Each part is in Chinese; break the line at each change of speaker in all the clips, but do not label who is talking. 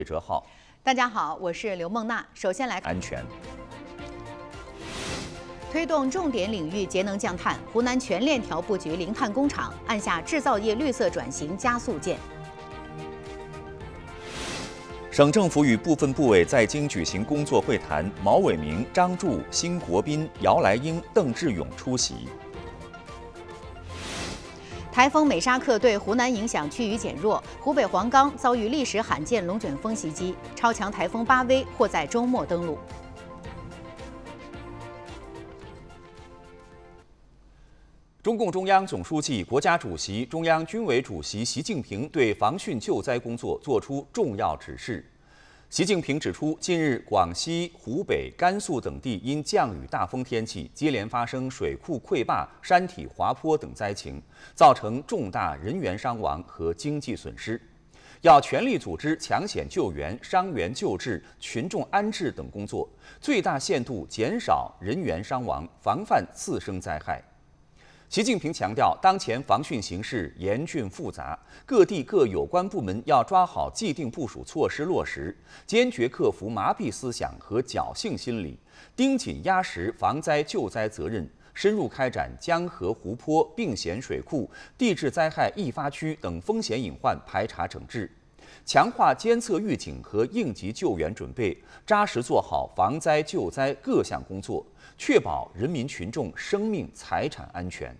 哲浩。
大家好，我是刘梦娜。首先来看
安全。
推动重点领域节能降碳，湖南全链条布局零碳工厂，按下制造业绿色转型加速键。
省政府与部分部委在京举行工作会谈，毛伟明、张柱、辛国斌、姚来英、邓志勇出席。
台风美沙克对湖南影响趋于减弱，湖北黄冈遭遇历史罕见龙卷风袭击，超强台风巴威或在周末登陆。
中共中央总书记、国家主席、中央军委主席习近平对防汛救灾工作作出重要指示。习近平指出，近日广西、湖北、甘肃等地因降雨大风天气，接连发生水库溃坝、山体滑坡等灾情，造成重大人员伤亡和经济损失。要全力组织抢险救援、伤员救治、群众安置等工作，最大限度减少人员伤亡，防范次生灾害。习近平强调，当前防汛形势严峻复杂，各地各有关部门要抓好既定部署措施落实，坚决克服麻痹思想和侥幸心理，盯紧压实防灾救灾责任，深入开展江河湖泊、并险水库、地质灾害易发区等风险隐患排查整治，强化监测预警和应急救援准备，扎实做好防灾救灾各项工作，确保人民群众生命财产安全。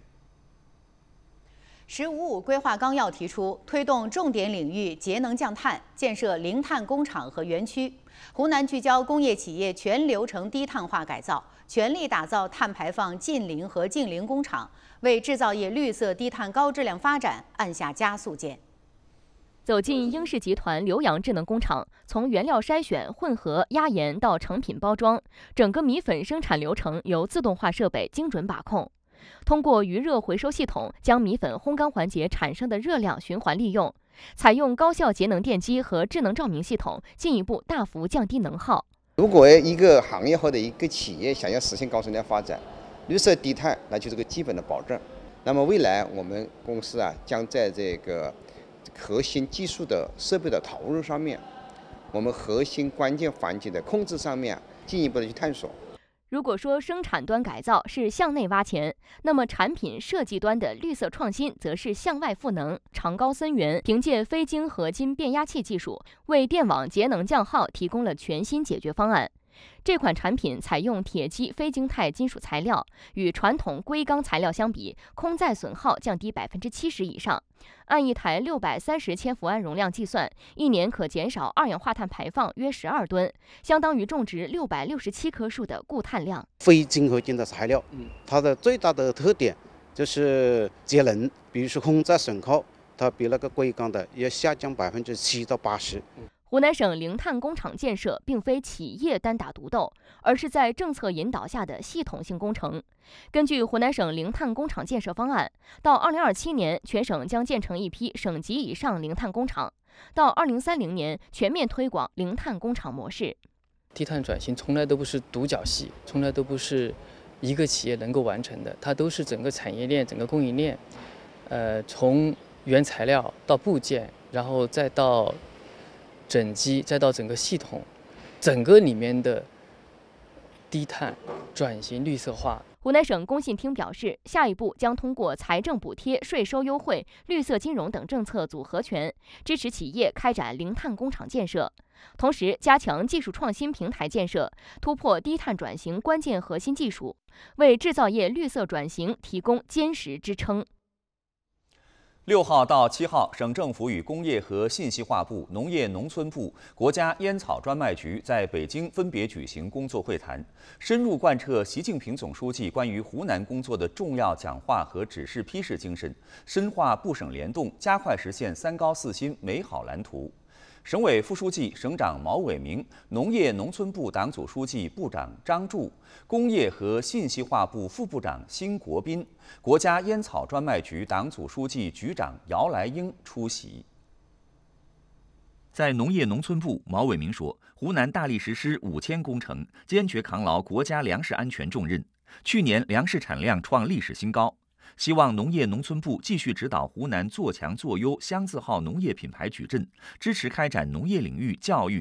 “15+5”规划纲要提出，推动重点领域节能降碳，建设零碳工厂和园区。湖南聚焦工业企业全流程低碳化改造，全力打造碳排放近零和净零工厂，为制造业绿色低碳高质量发展按下加速键。
走进英氏集团浏阳智能工厂，从原料筛选、混合、压延到成品包装，整个米粉生产流程由自动化设备精准把控。通过余热回收系统，将米粉烘干环节产生的热量循环利用，采用高效节能电机和智能照明系统，进一步大幅降低能耗。
如果一个行业或者一个企业想要实现高质量发展，绿色低碳那就是个基本的保证。那么未来我们公司将在这个核心技术的设备的投入上面，我们核心关键环节的控制上面进一步的去探索。
如果说生产端改造是向内挖钱，那么产品设计端的绿色创新则是向外赋能。长高森源凭借非晶合金变压器技术，为电网节能降耗提供了全新解决方案。这款产品采用铁基非晶钛金属材料，与传统硅钢材料相比，空载损耗降低70%以上。按一台630千伏安容量计算，一年可减少二氧化碳排放约12吨，相当于种植667棵树的固碳量。
非晶合金的材料，它的最大的特点就是节能，比如说空载损耗，它比那个硅钢的要下降7%到80%。
湖南省零碳工厂建设并非企业单打独斗，而是在政策引导下的系统性工程。根据湖南省零碳工厂建设方案，到2027年，全省将建成一批省级以上零碳工厂；到2030年，全面推广零碳工厂模式。
低碳转型从来都不是独角戏，从来都不是一个企业能够完成的，它都是整个产业链、整个供应链，从原材料到部件，然后再到整机，再到整个系统，整个里面的低碳转型绿色化。
湖南省工信厅表示，下一步将通过财政补贴、税收优惠、绿色金融等政策组合拳，支持企业开展零碳工厂建设，同时加强技术创新平台建设，突破低碳转型关键核心技术，为制造业绿色转型提供坚实支撑。
6号到7号，省政府与工业和信息化部、农业农村部、国家烟草专卖局在北京分别举行工作会谈，深入贯彻习近平总书记关于湖南工作的重要讲话和指示批示精神，深化部省联动，加快实现3高4新美好蓝图。省委副书记、省长毛伟明，农业农村部党组书记、部长张柱，工业和信息化部副部长辛国斌，国家烟草专卖局党组书记、局长姚来英出席。在农业农村部，毛伟明说，湖南大力实施5000工程，坚决扛牢国家粮食安全重任。去年粮食产量创历史新高。 希望农业农村部继续指导湖南做强做优乡字号农业品牌矩阵，支持开展农业领域教育、